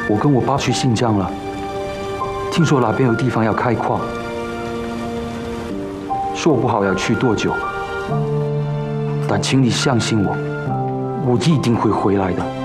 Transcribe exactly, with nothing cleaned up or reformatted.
我跟我爸去新疆了，听说那边有地方要开矿，说不好要去多久，但请你相信我，我一定会回来的。